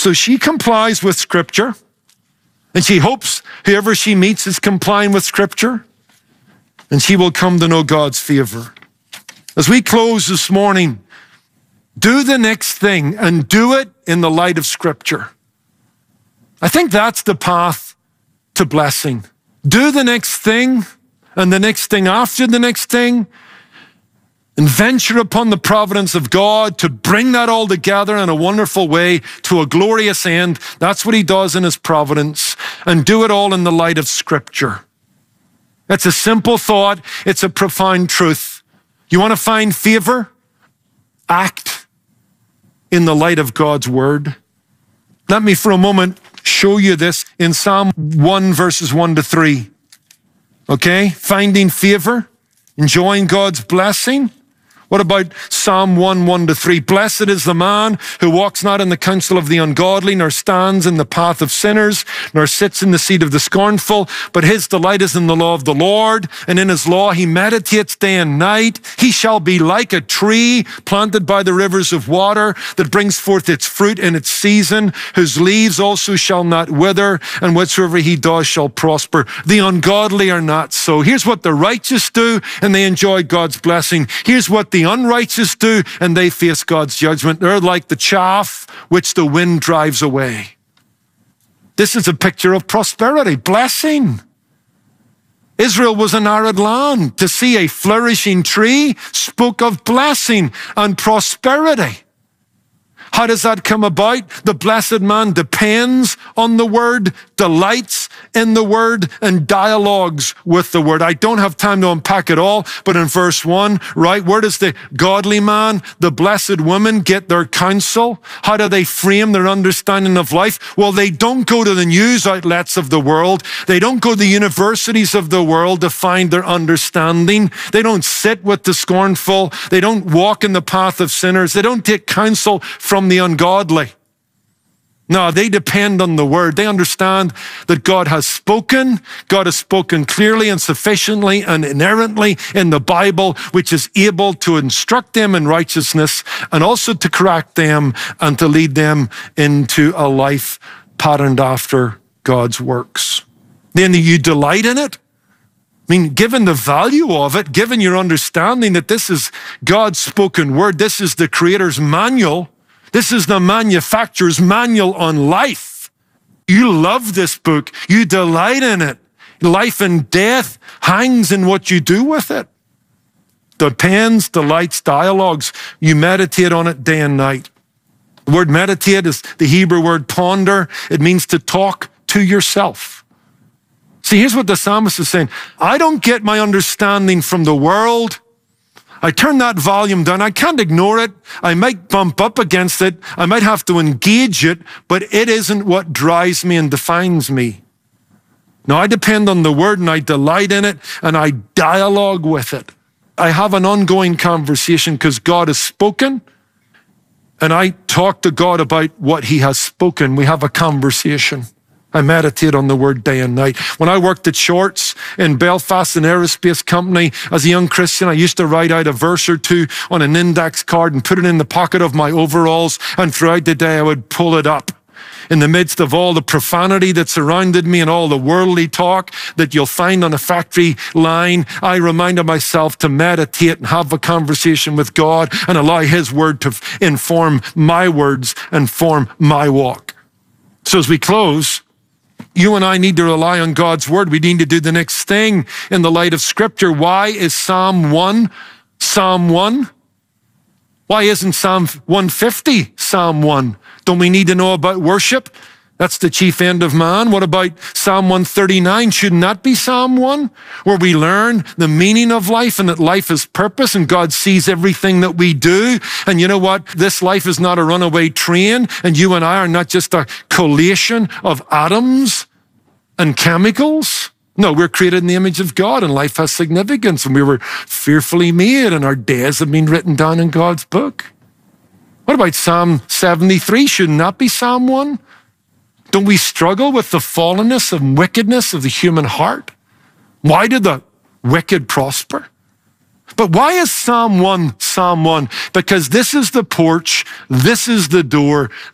So she complies with Scripture, and she hopes whoever she meets is complying with Scripture, and she will come to know God's favor. As we close this morning, do the next thing and do it in the light of Scripture. I think that's the path to blessing. Do the next thing and the next thing after the next thing, and venture upon the providence of God to bring that all together in a wonderful way to a glorious end. That's what he does in his providence, and do it all in the light of Scripture. It's a simple thought. It's a profound truth. You want to find favor? Act in the light of God's word. Let me for a moment show you this in Psalm 1, verses 1 to 3. Okay? Finding favor, enjoying God's blessing. What about Psalm 1, 1 to 3? Blessed is the man who walks not in the counsel of the ungodly, nor stands in the path of sinners, nor sits in the seat of the scornful, but his delight is in the law of the Lord, and in his law he meditates day and night. He shall be like a tree planted by the rivers of water, that brings forth its fruit in its season, whose leaves also shall not wither, and whatsoever he does shall prosper. The ungodly are not so. Here's what the righteous do, and they enjoy God's blessing. Here's what the unrighteous do, and they face God's judgment. They're like the chaff which the wind drives away. This is a picture of prosperity, blessing. Israel was an arid land. To see a flourishing tree spoke of blessing and prosperity. How does that come about? The blessed man depends on the word, delights in the word, and dialogues with the word. I don't have time to unpack it all, but in verse 1, right, where does the godly man, the blessed woman get their counsel? How do they frame their understanding of life? Well, they don't go to the news outlets of the world. They don't go to the universities of the world to find their understanding. They don't sit with the scornful. They don't walk in the path of sinners. They don't take counsel from the ungodly. No, they depend on the word. They understand that God has spoken. God has spoken clearly and sufficiently and inerrantly in the Bible, which is able to instruct them in righteousness and also to correct them and to lead them into a life patterned after God's works. Then you delight in it. I mean, given the value of it, given your understanding that this is God's spoken word, this is the Creator's manual, this is the manufacturer's manual on life. You love this book. You delight in it. Life and death hangs in what you do with it. Depends, delights, dialogues. You meditate on it day and night. The word meditate is the Hebrew word ponder. It means to talk to yourself. See, here's what the psalmist is saying. I don't get my understanding from the world. I turn that volume down. I can't ignore it. I might bump up against it. I might have to engage it, but it isn't what drives me and defines me. No, I depend on the word and I delight in it and I dialogue with it. I have an ongoing conversation because God has spoken and I talk to God about what he has spoken. We have a conversation. I meditate on the word day and night. When I worked at Shorts in Belfast, an aerospace company, as a young Christian, I used to write out a verse or two on an index card and put it in the pocket of my overalls. And throughout the day, I would pull it up. In the midst of all the profanity that surrounded me and all the worldly talk that you'll find on a factory line, I reminded myself to meditate and have a conversation with God and allow his word to inform my words and form my walk. So as we close, you and I need to rely on God's word. We need to do the next thing in the light of Scripture. Why is Psalm 1 Psalm 1? Why isn't Psalm 150 Psalm 1? Don't we need to know about worship? That's the chief end of man. What about Psalm 139? Shouldn't that be Psalm 1? Where we learn the meaning of life and that life is purpose and God sees everything that we do. And you know what? This life is not a runaway train and you and I are not just a collation of atoms and chemicals. No, we're created in the image of God and life has significance and we were fearfully made and our days have been written down in God's book. What about Psalm 73? Shouldn't that be Psalm 1? Don't we struggle with the fallenness and wickedness of the human heart? Why did the wicked prosper? But why is Psalm 1 Psalm 1? Because this is the porch, this is the door,